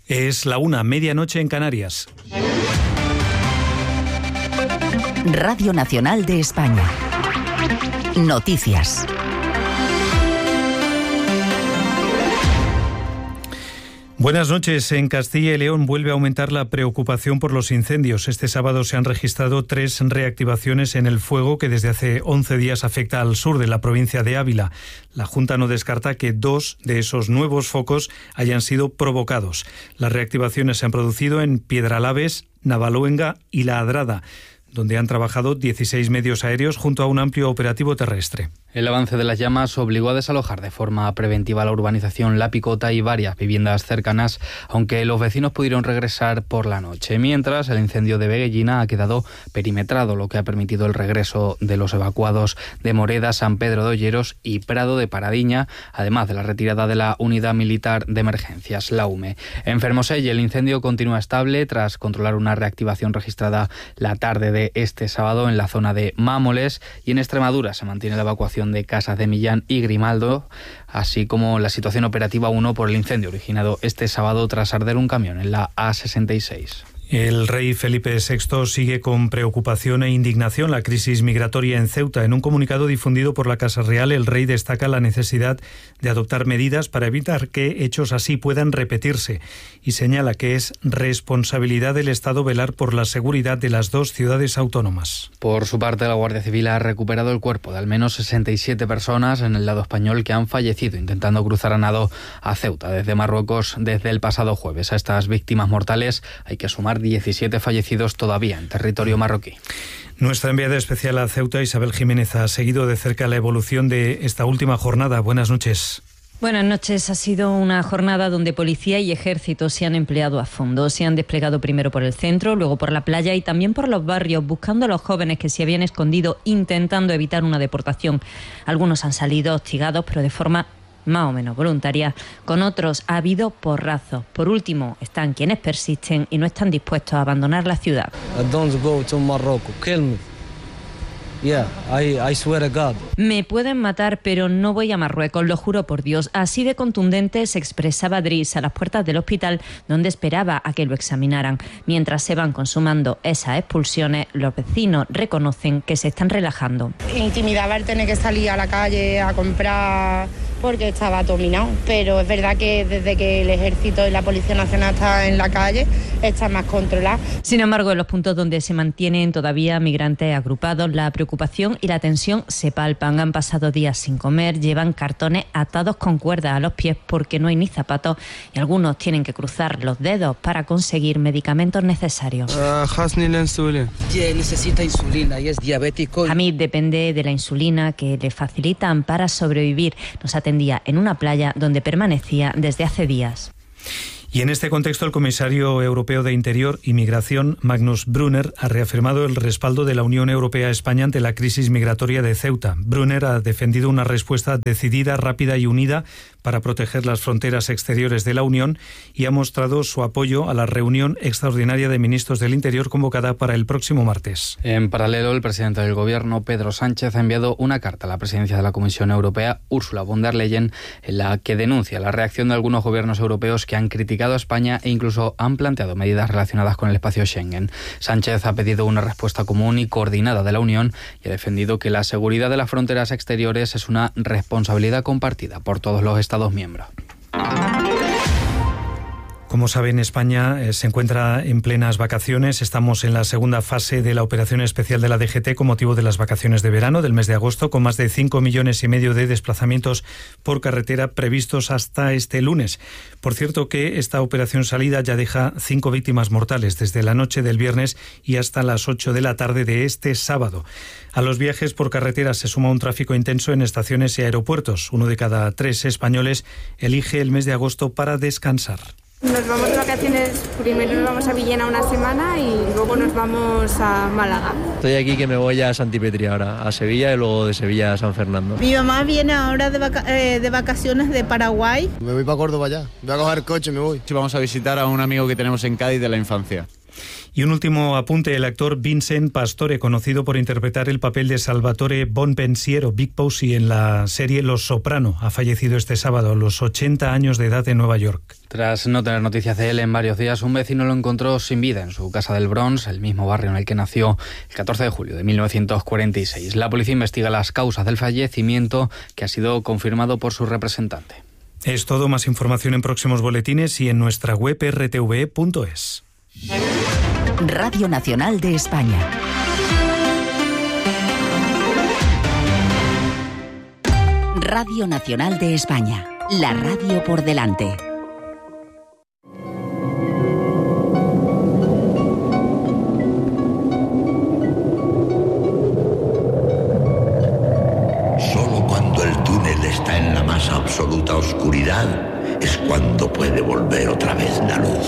Es la 1:00, medianoche en Canarias. Radio Nacional de España. Noticias. Buenas noches. En Castilla y León vuelve a aumentar la preocupación por los incendios. Este sábado se han registrado 3 reactivaciones en el fuego que desde hace 11 días afecta al sur de la provincia de Ávila. La Junta no descarta que 2 de esos nuevos focos hayan sido provocados. Las reactivaciones se han producido en Piedralaves, Navaluenga y La Adrada, donde han trabajado 16 medios aéreos junto a un amplio operativo terrestre. El avance de las llamas obligó a desalojar de forma preventiva la urbanización La Picota y varias viviendas cercanas, aunque los vecinos pudieron regresar por la noche. Mientras, el incendio de Veguellina ha quedado perimetrado, lo que ha permitido el regreso de los evacuados de Moreda, San Pedro de Olleros y Prado de Paradiña, además de la retirada de la Unidad Militar de Emergencias, la UME. En Fermoselle, el incendio continúa estable tras controlar una reactivación registrada la tarde de este sábado en la zona de Mámoles, y en Extremadura se mantiene la evacuación de Casas de Millán y Grimaldo, así como la situación operativa 1 por el incendio originado este sábado tras arder un camión en la A66. El rey Felipe VI sigue con preocupación e indignación la crisis migratoria en Ceuta. En un comunicado difundido por la Casa Real, el rey destaca la necesidad de adoptar medidas para evitar que hechos así puedan repetirse y señala que es responsabilidad del Estado velar por la seguridad de las 2 ciudades autónomas. Por su parte, la Guardia Civil ha recuperado el cuerpo de al menos 67 personas en el lado español que han fallecido intentando cruzar a nado a Ceuta desde Marruecos desde el pasado jueves. A estas víctimas mortales hay que sumar 17 fallecidos todavía en territorio marroquí. Nuestra enviada especial a Ceuta, Isabel Jiménez, ha seguido de cerca la evolución de esta última jornada. Buenas noches. Buenas noches. Ha sido una jornada donde policía y ejército se han empleado a fondo. Se han desplegado primero por el centro, luego por la playa y también por los barrios, buscando a los jóvenes que se habían escondido, intentando evitar una deportación. Algunos han salido hostigados, pero de forma más o menos voluntaria. Con otros ha habido porrazos. Por último, están quienes persisten y no están dispuestos a abandonar la ciudad. Don't go to Morocco. Kill me. Yeah, I swear to God. Me pueden matar, pero no voy a Marruecos, lo juro por Dios. Así de contundente se expresaba Driss a las puertas del hospital donde esperaba a que lo examinaran. Mientras se van consumando esas expulsiones, los vecinos reconocen que se están relajando. Intimidaba el tener que salir a la calle a comprar porque estaba dominado, pero es verdad que desde que el Ejército y la Policía Nacional están en la calle está más controlado. Sin embargo, en los puntos donde se mantienen todavía migrantes agrupados, la preocupación y la tensión se palpan. Han pasado días sin comer, llevan cartones atados con cuerdas a los pies porque no hay ni zapatos y algunos tienen que cruzar los dedos para conseguir medicamentos necesarios. Necesita insulina y es diabético. Hamid depende de la insulina que le facilitan para sobrevivir. Nos atendía en una playa donde permanecía desde hace días. Y en este contexto, el comisario europeo de Interior y Migración, Magnus Brunner, ha reafirmado el respaldo de la Unión Europea a España ante la crisis migratoria de Ceuta. Brunner ha defendido una respuesta decidida, rápida y unida para proteger las fronteras exteriores de la Unión y ha mostrado su apoyo a la reunión extraordinaria de ministros del Interior convocada para el próximo martes. En paralelo, el presidente del Gobierno, Pedro Sánchez, ha enviado una carta a la presidencia de la Comisión Europea, Ursula von der Leyen, en la que denuncia la reacción de algunos gobiernos europeos que han criticado a España e incluso han planteado medidas relacionadas con el espacio Schengen. Sánchez ha pedido una respuesta común y coordinada de la Unión y ha defendido que la seguridad de las fronteras exteriores es una responsabilidad compartida por todos los Estados miembros. Como saben, España se encuentra en plenas vacaciones. Estamos en la segunda fase de la operación especial de la DGT con motivo de las vacaciones de verano del mes de agosto, con más de 5,5 millones de desplazamientos por carretera previstos hasta este lunes. Por cierto que esta operación salida ya deja 5 víctimas mortales desde la noche del viernes y hasta las 8 de la tarde de este sábado. A los viajes por carretera se suma un tráfico intenso en estaciones y aeropuertos. 1 de cada 3 españoles elige el mes de agosto para descansar. Nos vamos de vacaciones, primero nos vamos a Villena una semana y luego nos vamos a Málaga. Estoy aquí que me voy a Santipetri ahora, a Sevilla y luego de Sevilla a San Fernando. Mi mamá viene ahora de vacaciones de Paraguay. Me voy para Córdoba ya, voy a coger el coche y me voy. Sí, vamos a visitar a un amigo que tenemos en Cádiz de la infancia. Y un último apunte, el actor Vincent Pastore, conocido por interpretar el papel de Salvatore Bonpensiero, Big Posey, en la serie Los Soprano, ha fallecido este sábado a los 80 años de edad en Nueva York. Tras no tener noticias de él en varios días, un vecino lo encontró sin vida en su casa del Bronx, el mismo barrio en el que nació el 14 de julio de 1946. La policía investiga las causas del fallecimiento, que ha sido confirmado por su representante. Es todo, más información en próximos boletines y en nuestra web rtve.es. Radio Nacional de España. Radio Nacional de España. La radio por delante. Solo cuando el túnel está en la más absoluta oscuridad es cuando puede volver otra vez la luz.